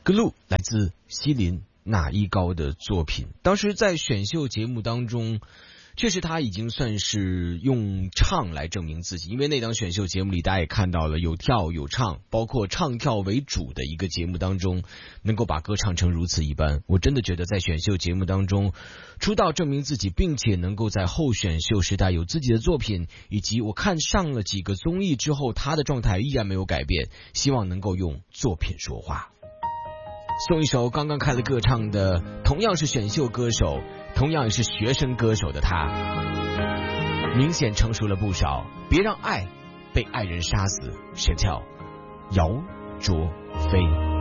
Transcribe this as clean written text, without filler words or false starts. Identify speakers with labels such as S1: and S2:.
S1: 跟路来自西林哪一高的作品，当时在选秀节目当中，确实他已经算是用唱来证明自己，因为那档选秀节目里大家也看到了有跳有唱，包括唱跳为主的一个节目当中，能够把歌唱成如此一般，我真的觉得在选秀节目当中出道证明自己，并且能够在后选秀时代有自己的作品，以及我看上了几个综艺之后，他的状态依然没有改变，希望能够用作品说话。送一首刚刚开了歌唱的，同样是选秀歌手，同样也是学生歌手的他，明显成熟了不少。别让爱被爱人杀死，谁跳姚卓飞。